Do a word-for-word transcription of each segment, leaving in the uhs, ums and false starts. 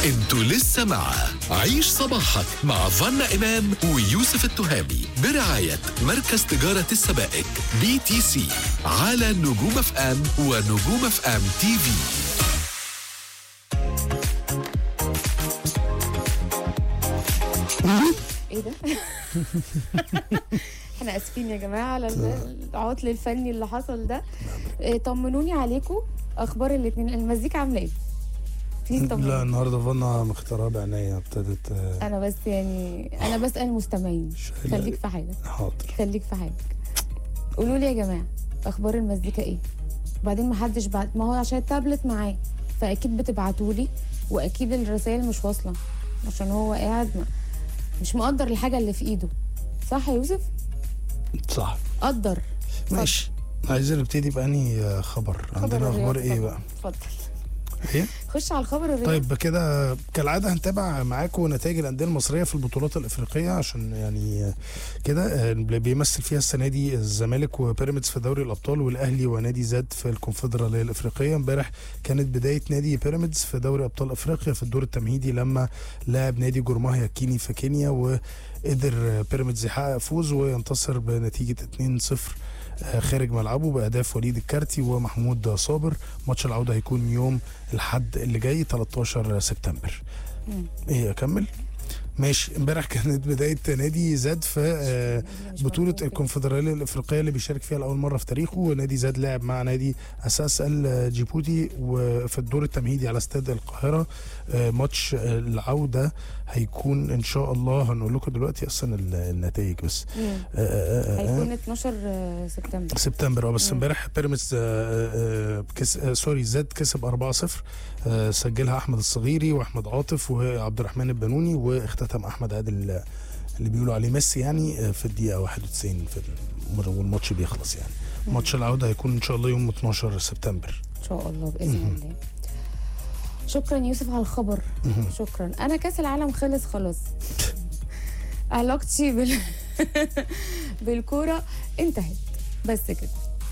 انتوا لسه مع عيش صباحك مع فانا إمام ويوسف التهامي برعاية مركز تجارة السبائك بي تي سي على نجوم اف ام ونجوم اف ام تي في. ايه ده؟ احنا اسفين يا جماعه على العطل الفني اللي حصل ده. إيه، طمنوني عليكم، اخبار الاثنين، المزيكا عامله ايه؟ لا النهارده فانا مختارها بعناية ابتدت. انا بس يعني انا بسال المستمعين، خليك في حالك. حاضر خليك في حالك. قولوا لي يا جماعه اخبار المزيكا ايه؟ وبعدين ما حدش بعت، ما هو عشان التابلت معاه فاكيد بتبعتوا لي، واكيد الرسائل مش واصله عشان هو قاعد ما مش مقدر الحاجه اللي في ايده. صح يا يوسف؟ صح قدر. ماشي. عايزين نبتدي بأني خبر. عندنا اخبار ايه بقى؟ اتفضل. ايه؟ خش على الخبر الرياضي. طيب كده كالعاده هنتابع معاكم نتائج الانديه المصريه في البطولات الافريقيه، عشان يعني كده بيمثل فيها السنه دي الزمالك وبيراميدز في دوري الابطال، والاهلي ونادي زد في الكونفدراليه الافريقيه. امبارح كانت بدايه نادي بيراميدز في دوري ابطال افريقيا في الدور التمهيدي لما لعب نادي جورماهيا كيني في كينيا، وقدر بيراميدز يحقق فوز وينتصر بنتيجه اتنين صفر خارج ملعبه باهداف وليد الكارتي ومحمود صابر. ماتش العوده هيكون يوم الحد اللي جاي تلتاشر سبتمبر. مم. ايه اكمل؟ ماشي. امبارح كانت بدايه نادي زد في بطوله الكونفدراليه الافريقيه اللي بيشارك فيها لاول مره في تاريخه، ونادي زد لعب مع نادي اساس الجيبوتي وفي الدور التمهيدي على استاد القاهره. ماتش العوده هيكون ان شاء الله، هنقول لكم دلوقتي اصلا النتائج بس. هيكون اتناشر سبتمبر سبتمبر اه بس امبارح بيراميدز كس سوري زد كسب أربعة صفر، سجلها احمد الصغيري واحمد عاطف وعبد الرحمن البنوني، واختتم احمد عادل اللي بيقولوا عليه ميسي يعني في الدقيقه واحد وتسعين في والماتش بيخلص يعني. ماتش العوده هيكون ان شاء الله يوم اتناشر سبتمبر ان شاء الله باذن الله. شكرا يوسف على الخبر. شكرا. انا كاس العالم خلص خلاص. علاقتي بال بالكوره انتهت بس كده.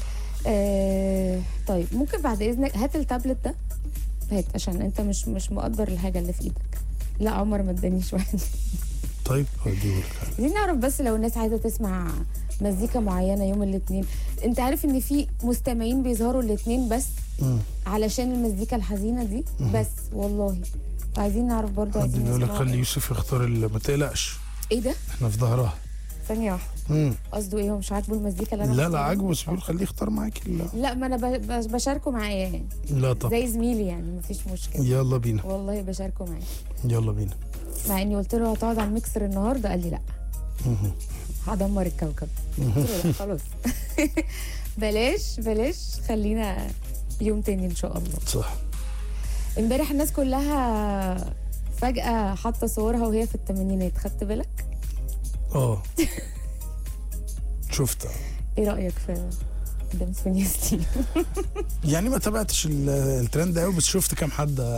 آه... طيب ممكن بعد اذنك هات التابلت ده، هات عشان انت مش مش مقدر الحاجه اللي في ايدك. لا عمر ما ادانيش واحد. طيب هديهولك. عايزين نعرف بس لو الناس عايزه تسمع مزيكا معينه يوم الاثنين، انت عارف ان في مستمعين بيظهروا الاثنين بس مم. علشان المزيكا الحزينه دي مم. بس والله عايزين نعرف برضه. عايزين يقول لك خلي يوسف يختار اللي ما تقلقش. ايه ده؟ احنا في ظهرها. ثانيه واحده. قصده ايه؟ هو مش عاجبه المزيكا اللي انا لا لا عاجبه، بس بيقول خليه يختار معاكي. لا ما انا بشاركه معايا يعني. لا طب زي زميلي يعني مفيش مشكله. يلا بينا. والله بشاركه معايا. يلا بينا. مع اني قلت له هتقعد على الميكسر النهارده، قال لي لا هدمر الكوكب. قلت له لا خلاص. بلاش بلاش خلينا يوم تاني ان شاء الله. صح. امبارح الناس كلها فجأة حاطة صورها وهي في الثمانينات، خدت بالك؟ اه شفتها. ايه رأيك في دمس فينيستي؟ يعني ما تابعتش الترند قوي، بس شفت كام حد